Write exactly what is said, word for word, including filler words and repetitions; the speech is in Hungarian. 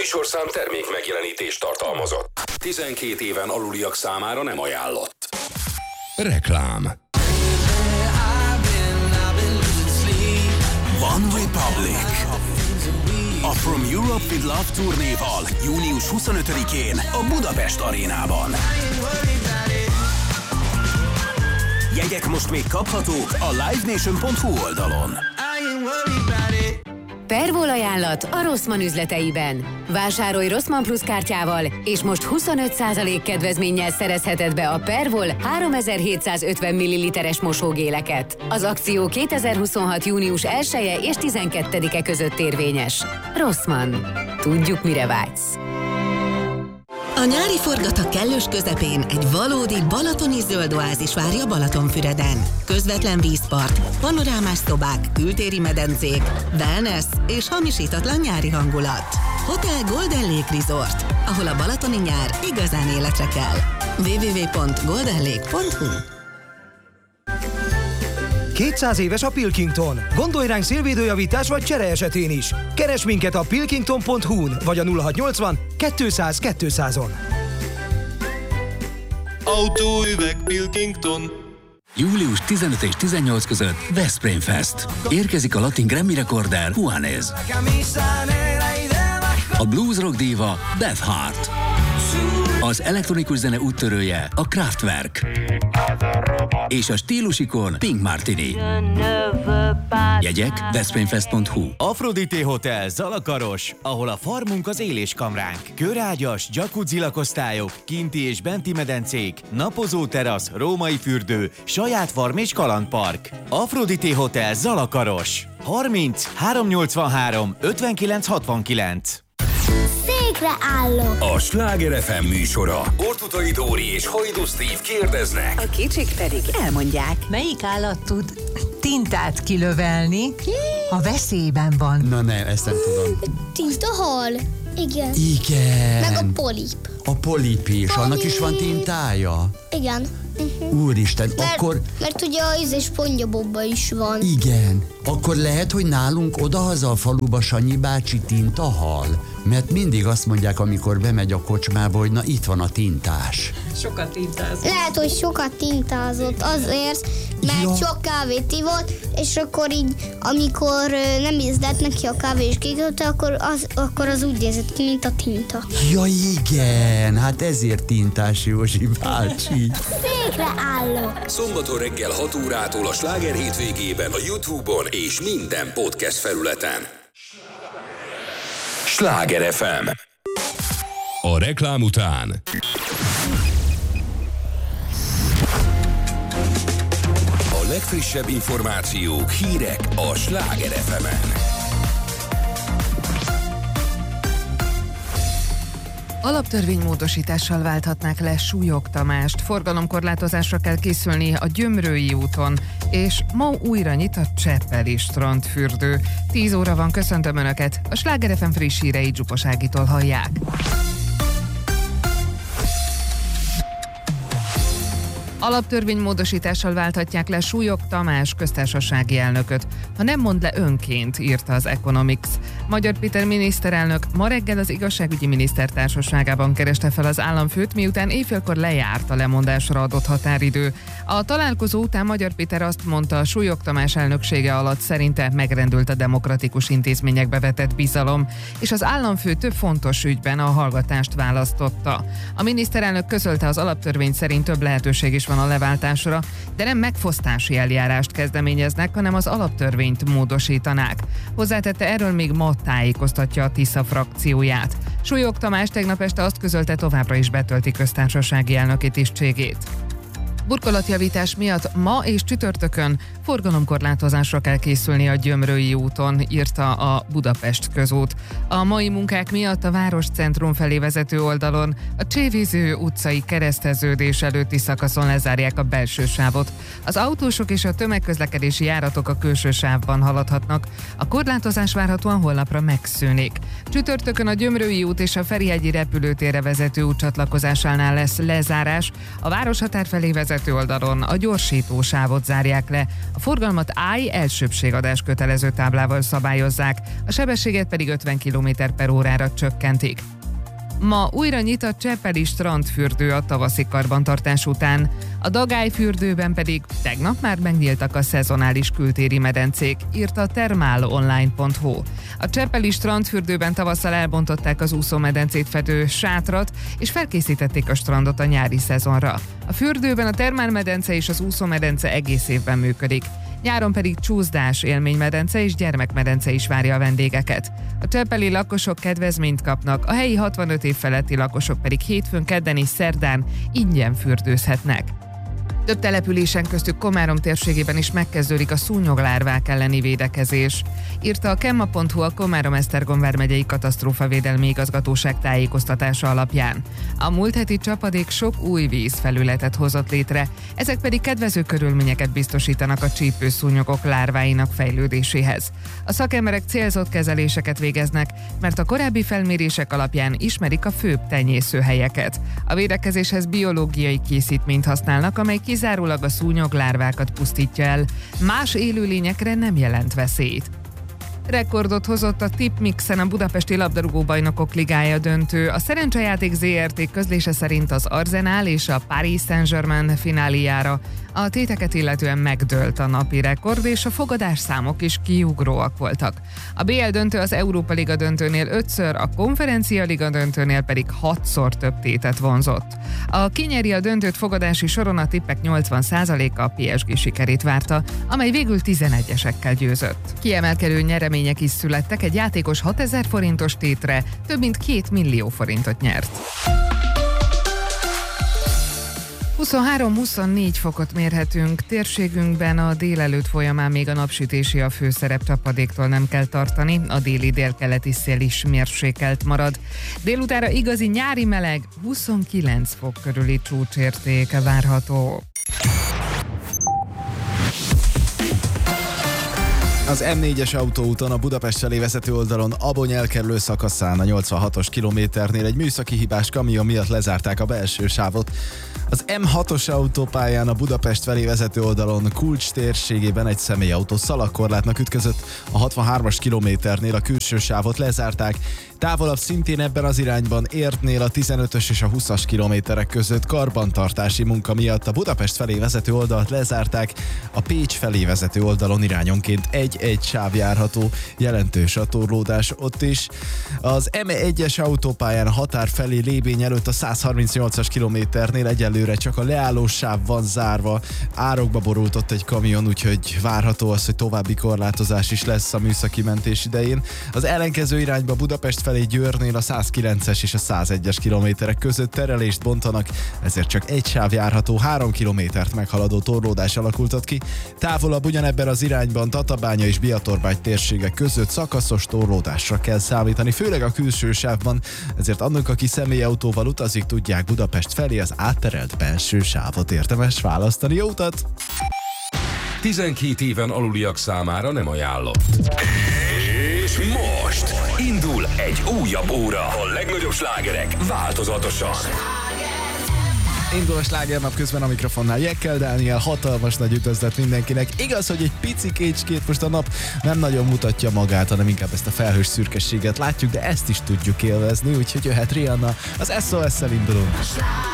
műsorszám termék megjelenítést tartalmazott. tizenkét éven aluliak számára nem ajánlott. Reklám. One Republic. A From Europe with Love turnéval június huszonötödikén a Budapest arénában. Jegyek most még kaphatók a live nation pont hu oldalon. Pervol ajánlat a Rossmann üzleteiben. Vásárolj Rossmann Plus kártyával, és most huszonöt százalék kedvezménnyel szerezheted be a Pervol háromezer-hétszázötven milliliteres mosógéleket. Az akció kétezer-huszonhat. június elseje és tizenkettedike között érvényes. Rossmann. Tudjuk, mire vágysz. A nyári forgatag kellős közepén egy valódi balatoni zöld oázis várja Balatonfüreden. Közvetlen vízpart, panorámás szobák, kültéri medencék, wellness és hamisítatlan nyári hangulat. Hotel Golden Lake Resort, ahol a balatoni nyár igazán életre kell. double-u double-u double-u pont golden lake pont hu kétszáz éves a Pilkington. Gondolj ránk szélvédőjavítás vagy csere esetén is. Keresd minket a pilkington pont hu-n vagy a nulla hatszáznyolcvan kétszáz kétszázon. Autóüveg Pilkington. július tizenöt és tizennyolc között Veszprém Fest. Érkezik a latin Grammy rekorder Juanes. A blues rock díva Beth Hart. Az elektronikus zene úttörője a Kraftwerk. És a stílusikon Pink Martini. Jegyek veszprémfest pont hu. Afrodité Hotel Zalakaros, ahol a farmunk az éléskamránk. Körágyas, jacuzzi lakosztályok, kinti és benti medencék, napozó terasz, római fürdő, saját farm és kalandpark. Afrodité Hotel Zalakaros. harminc háromszáznyolcvanhárom ötvenkilenc hatvankilenc. Székre állok! A Sláger ef em műsora. Ortutai Dóri és Hajdú Steve kérdeznek. A kicsik pedig elmondják. Melyik állat tud tintát kilövelni, ha veszélyben van? Na ne, ezt nem tudom. Tintahal? Igen. Igen. Meg a polip. A polip is, Polip. Annak is van tintája? Igen. Uh-huh. Úristen, mert, akkor... Mert ugye a íz és SpongeBobban is van. Igen. Akkor lehet, hogy nálunk odahaza a faluba Sanyi bácsi tintahal? Mert mindig azt mondják, amikor bemegy a kocsmába, hogy na itt van a tintás. Sokat tintázott. Lehet, hogy sokat tintázott azért, mert ja. sok kávét ivott, és akkor így, amikor nem ízlett neki a kávé és kikölte, akkor az, akkor az úgy nézett ki, mint a tinta. Ja igen, hát ezért tintás Józsi bácsi. Székre állok! Szombaton reggel hat órától a Sláger hétvégében a YouTube-on és minden podcast felületen. Sláger ef em. A reklám után a legfrissebb információk, hírek a Sláger ef emen. Alaptörvénymódosítással válthatnák le Súlyog Tamást. Forgalomkorlátozásra kell készülni a Gyömrői úton, és ma újra nyit a Cseppeli strandfürdő. tíz óra van, köszöntöm Önöket. A Sláger ef em friss híreit Zsupos Ágitól hallják. Alaptörvénymódosítással válthatják le Súlyog Tamás köztársasági elnököt, ha nem mond le önként, írta az Economics. Magyar Péter miniszterelnök ma reggel az igazságügyi miniszter társaságában kereste fel az államfőt, miután éjfélkor lejárt a lemondásra adott határidő. A találkozó után Magyar Péter azt mondta, a Súlyog Tamás elnöksége alatt szerinte megrendült a demokratikus intézményekbe vetett bizalom, és az államfő több fontos ügyben a hallgatást választotta. A miniszterelnök közölte, az alaptörvény szerint több lehetőség is van a leváltásra, de nem megfosztási eljárást kezdeményeznek, hanem az alaptörvényt módosítanák. Hozzátette, erről még ma tájékoztatja a Tisza frakcióját. Súlyog Tamás tegnap este azt közölte, továbbra is betölti köztársasági elnöki tisztségét. Burkolatjavítás miatt ma és csütörtökön forgalomkorlátozásra kell készülni a Gyömrői úton, írta a Budapest közút. A mai munkák miatt a városcentrum felé vezető oldalon a Csévíző utcai kereszteződés előtti szakaszon lezárják a belső sávot. Az autósok és a tömegközlekedési járatok a külső sávban haladhatnak. A korlátozás várhatóan holnapra megszűnik. Csütörtökön a Gyömrői út és a Ferihegyi repülőtérre vezető út csatlakozásánál lesz lezárás. A városhatár felé vezető vezető oldalon a gyorsítósávot zárják le. A forgalmat állj elsőbbségadás kötelező táblával szabályozzák, a sebességet pedig ötven kilométer per órára csökkentik. Ma újra nyit a Csepeli strandfürdő a tavaszi karbantartás után. A Dagályfürdőben pedig tegnap már megnyíltak a szezonális kültéri medencék, írta a thermalonline pont hu. A Csepeli strandfürdőben tavasszal elbontották az úszómedencét fedő sátrat, és felkészítették a strandot a nyári szezonra. A fürdőben a termálmedence és az úszómedence egész évben működik. Nyáron pedig csúszdás, élménymedence és gyermekmedence is várja a vendégeket. A csepeli lakosok kedvezményt kapnak, a helyi hatvanöt év feletti lakosok pedig hétfőn, kedden és szerdán ingyen fürdőzhetnek. Több településen, köztük Komárom térségében is megkezdődik a szúnyoglárvák elleni védekezés. Írta a kemma pont hu a Komárom-Esztergom vármegyei katasztrófavédelmi igazgatóság tájékoztatása alapján. A múlt heti csapadék sok új vízfelületet hozott létre, ezek pedig kedvező körülményeket biztosítanak a csípőszúnyogok lárváinak fejlődéséhez. A szakemberek célzott kezeléseket végeznek, mert a korábbi felmérések alapján ismerik a főbb tenyészőhelyeket. A védekezéshez biológiai készítményt használnak, amely kizárólag a szúnyoglárvákat pusztítja el, más élőlényekre nem jelent veszélyt. Rekordot hozott a Tipmixen a budapesti labdarúgó-bajnokok ligája döntő. A Szerencsejáték zé er té közlése szerint az Arsenal és a Paris Saint-Germain fináliára a téteket illetően megdőlt a napi rekord, és a fogadásszámok is kiugróak voltak. A bé el döntő az Európa Liga döntőnél ötször, a Konferencia Liga döntőnél pedig hatszor több tétet vonzott. A kinyeri a döntőt fogadási soron a tippek nyolcvan százaléka a pé es gé sikerét várta, amely végül tizenegyesekkel győzött. Kiemelkedő nyeremények is születtek, egy játékos hatezer forintos tétre több mint két millió forintot nyert. huszonhárom-huszonnégy fokot mérhetünk, térségünkben a délelőtt folyamán még a napsütési a főszerep, csapadéktól nem kell tartani, a déli délkeleti szél is mérsékelt marad. Délutára igazi nyári meleg, huszonkilenc fok körüli csúcsérték várható. Az em négyes autóúton a Budapest felé vezető oldalon Abony elkerülő szakaszán a nyolcvanhatos kilométernél egy műszaki hibás kamion miatt lezárták a belső sávot. Az em hatos autópályán a Budapest felé vezető oldalon Kulcs térségében egy személyautó szalagkorlátnak ütközött, a hatvanhármas kilométernél a külső sávot lezárták. Távolabb szintén ebben az irányban Értnél a tizenötös és a húszas kilométerek között karbantartási munka miatt a Budapest felé vezető oldalt lezárták, a Pécs felé vezető oldalon irányonként egy-egy sáv járható, jelentős a torlódás ott is. Az em egyes autópályán határ felé Lébény előtt a százharmincnyolcas kilométernél egyelőre csak a leálló sáv van zárva, árokba borult ott egy kamion, úgyhogy várható az, hogy további korlátozás is lesz a műszaki mentés idején. Az ellenkező irányba Budapest felé Győrnél a százkilences és a százegyes kilométerek között terelést bontanak, ezért csak egy sáv járható, három kilométert meghaladó torlódás alakult ott ki. Távolabb ugyanebben az irányban Tatabánya és Biatorbágy térségek között szakaszos torlódásra kell számítani, főleg a külső sávban, ezért annak, aki személyautóval utazik, tudják, Budapest felé az átterelt belső sávot érdemes választani. Jó utat! tizenkét éven aluliak számára nem ajánlott. És most indul egy újabb óra. A legnagyobb slágerek változatosan. Indul a slágernap, közben a mikrofonnál Jekkel Dániel, hatalmas nagy üdvözlet mindenkinek. Igaz, hogy egy pici kécskét most a nap nem nagyon mutatja magát, hanem inkább ezt a felhős szürkességet látjuk, de ezt is tudjuk élvezni, úgyhogy jöhet Rihanna, az es o es-szel indulunk.